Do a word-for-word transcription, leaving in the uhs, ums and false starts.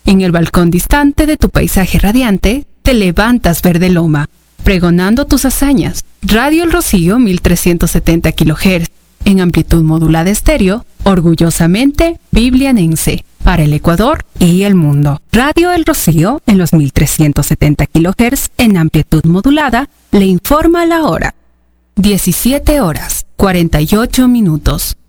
En el balcón distante de tu paisaje radiante, te levantas verde loma, pregonando tus hazañas. Radio El Rocío mil trescientos setenta kilohertz, en amplitud modulada estéreo, orgullosamente biblianense, para el Ecuador y el mundo. Radio El Rocío, en los mil trescientos setenta kilohertz, en amplitud modulada, le informa la hora. diecisiete horas, cuarenta y ocho minutos.